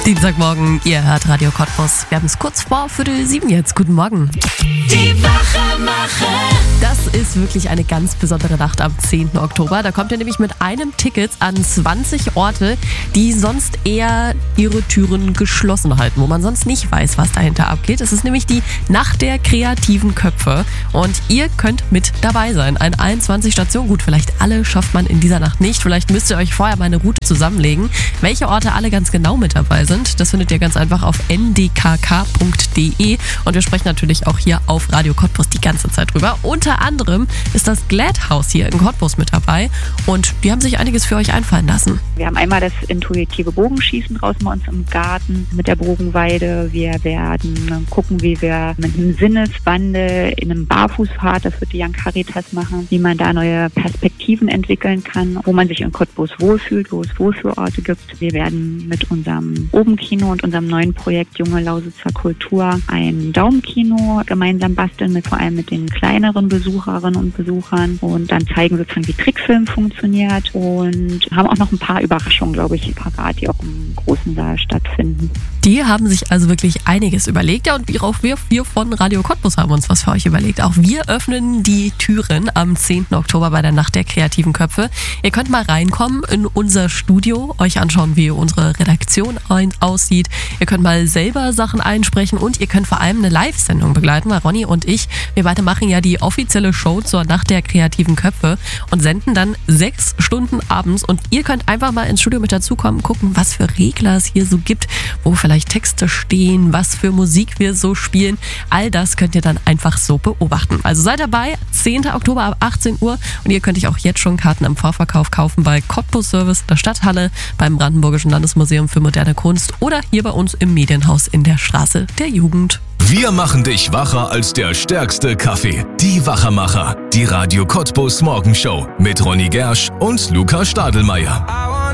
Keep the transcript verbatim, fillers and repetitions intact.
Dienstagmorgen, ihr hört Radio Cottbus. Wir haben es kurz vor Viertel sieben jetzt. Guten Morgen. Die Wachemacher. Das ist wirklich eine ganz besondere Nacht am zehnten Oktober. Da kommt ihr nämlich mit einem Ticket an zwanzig Orte, die sonst eher ihre Türen geschlossen halten, wo man sonst nicht weiß, was dahinter abgeht. Es ist nämlich die Nacht der kreativen Köpfe und ihr könnt mit dabei sein. An einundzwanzig Stationen. Gut, vielleicht alle schafft man in dieser Nacht nicht. Vielleicht müsst ihr euch vorher mal eine Route zusammenlegen. Welche Orte alle ganz genau mit dabei sind, das findet ihr ganz einfach auf n d k k punkt d e und wir sprechen natürlich auch hier auf Radio Cottbus die ganze Zeit drüber. Unter anderem ist das Glad House hier in Cottbus mit dabei und die haben sich einiges für euch einfallen lassen. Wir haben einmal das intuitive Bogenschießen draußen bei uns im Garten mit der Bogenweide. Wir werden gucken, wie wir mit einem Sinneswandel in einem Barfußpfad, das wird die Young Caritas machen, wie man da neue Perspektiven entwickeln kann, wo man sich in Cottbus wohlfühlt, wo es Wohlfühlorte gibt. Wir werden mit unserem Obenkino und unserem neuen Projekt Junge Lausitzer Kultur ein Daumenkino gemeinsam basteln, mit vor allem mit den kleineren Besucherinnen und Besuchern und dann zeigen sozusagen, wie Trickfilm funktioniert und haben auch noch ein paar Überraschungen, glaube ich, parat, die auch im großen Saal stattfinden. Die haben sich also wirklich einiges überlegt. Ja, und auch wir, wir von Radio Cottbus haben uns was für euch überlegt. Auch wir öffnen die Türen am zehnten Oktober bei der Nacht der kreativen Köpfe. Ihr könnt mal reinkommen in unser Studio, euch anschauen, wie unsere Redaktion ein- aussieht. Ihr könnt mal selber Sachen einsprechen und ihr könnt vor allem eine Live-Sendung begleiten, weil Ronny und ich, wir beide machen ja die offizielle Show zur Nacht der kreativen Köpfe und senden dann sechs Stunden abends und ihr könnt einfach mal ins Studio mit dazukommen, gucken, was für Regler es hier so gibt, wo vielleicht Texte stehen, was für Musik wir so spielen. All das könnt ihr dann einfach so beobachten. Also seid dabei, zehnten Oktober ab achtzehn Uhr und ihr könnt euch auch jetzt schon Karten im Vorverkauf kaufen bei Cottbus Service, der Stadthalle, beim Brandenburgischen Landesmuseum für moderne Kunst oder hier bei uns im Medienhaus in der Straße der Jugend. Wir machen dich wacher als der stärkste Kaffee. Die Wachemacher. Die Radio Cottbus Morgenshow mit Ronny Gersch und Luca Stadelmeier.